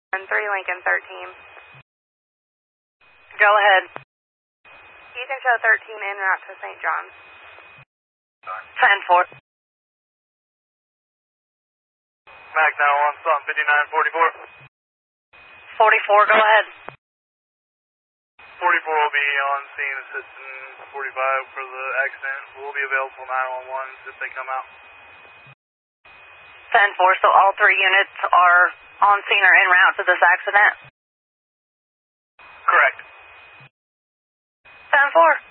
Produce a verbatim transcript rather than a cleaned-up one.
three Lincoln thirteen. Go ahead. You can show thirteen en route to Saint John's. ten four. Mac nine one, something fifty-nine forty-four. forty-four, go ahead. forty-four will be on scene assisting forty-five for the accident. We'll be available nine one one if they come out. ten four, so all three units are on scene or en route to this accident? Correct. ten four.